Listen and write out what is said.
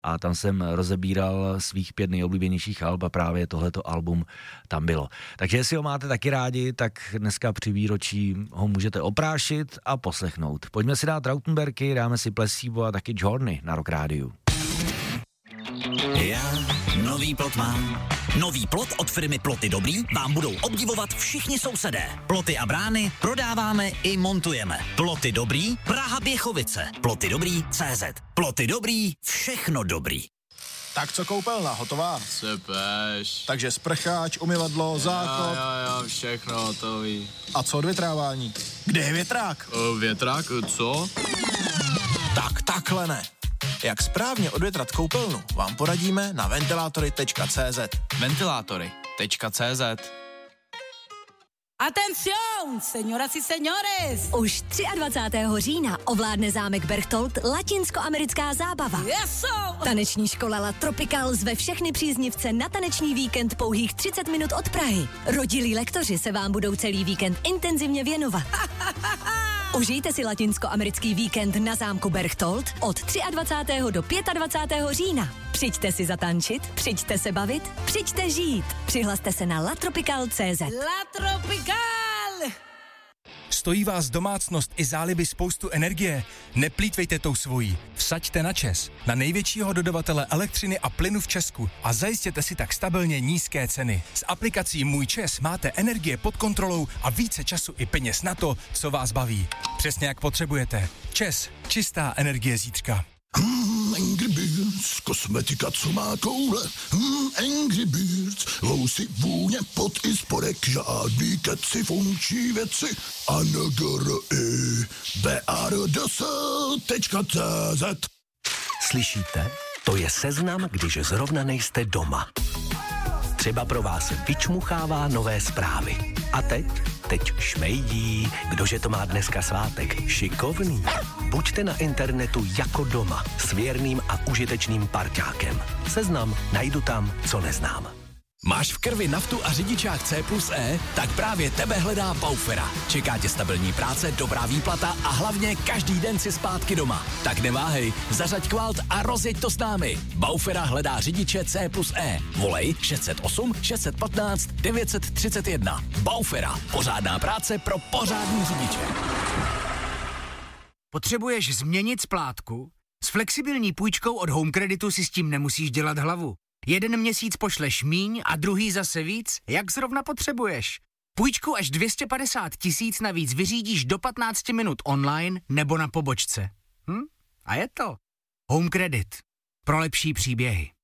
a tam jsem rozebíral svých 5 nejoblíbenějších alb a právě tohleto album tam bylo. Takže jestli ho máte taky rádi, tak dneska při výročí ho můžete oprášit a poslechnout. Pojďme si dát Rautenbergy, dáme si Placebo a taky Journey na Rock Rádiu. Já nový plot mám. Nový plot od firmy Ploty Dobrý vám budou obdivovat všichni sousedé. Ploty a brány prodáváme i montujeme. Ploty Dobrý, Praha Běchovice. Ploty Dobrý, CZ. Ploty Dobrý, všechno dobrý. Tak co koupelna, hotová? Sypeš. Takže sprcháč, umyvadlo, záchod. Jo, všechno hotový. A co odvětrávání? Kde je větrák? Větrák, co? Tak takhle ne. Jak správně odvětrat koupelnu, vám poradíme na ventilátory.cz. Ventilátory.cz. Atención, señoras y señores! Už 23. října ovládne zámek Berchtold latinskoamerická zábava. Eso! Taneční škola La Tropical zve všechny příznivce na taneční víkend pouhých 30 minut od Prahy. Rodilí lektoři se vám budou celý víkend intenzivně věnovat. Užijte si latinskoamerický víkend na zámku Berchtold od 23. do 25. října. Přijďte si zatančit, přijďte se bavit, přijďte žít. Přihlaste se na latropical.cz. La Tropical! Stojí vás domácnost i záliby spoustu energie? Neplýtvejte tou svojí. Vsaďte na ČEZ, na největšího dodavatele elektřiny a plynu v Česku a zajistěte si tak stabilně nízké ceny. S aplikací Můj ČEZ máte energie pod kontrolou a více času i peněz na to, co vás baví. Přesně jak potřebujete. ČEZ, čistá energie zítřka. Angry Birds, kosmetika, co má koule. Angry Birds, housy, vůně, pot i spodek, žádný keci, funkční věci. BARDS.cz. Slyšíte? To je seznam, když zrovna nejste doma. Třeba pro vás vyčmuchává nové zprávy. A teď šmejdí, kdože to má dneska svátek. Šikovný. Buďte na internetu jako doma s věrným a užitečným parťákem. Seznam najdu tam, co neznám. Máš v krvi naftu a řidičák C+E? Tak právě tebe hledá Baufera. Čeká tě stabilní práce, dobrá výplata a hlavně každý den si zpátky doma. Tak neváhej, zařaď kvalt a rozjeď to s námi. Baufera hledá řidiče C+E. Volej 608 615 931. Baufera. Pořádná práce pro pořádný řidiče. Potřebuješ změnit splátku? S flexibilní půjčkou od Home Creditu si s tím nemusíš dělat hlavu. Jeden měsíc pošleš míň a druhý zase víc, jak zrovna potřebuješ. Půjčku až 250 000 navíc vyřídíš do 15 minut online nebo na pobočce. A je to Home Credit. Pro lepší příběhy.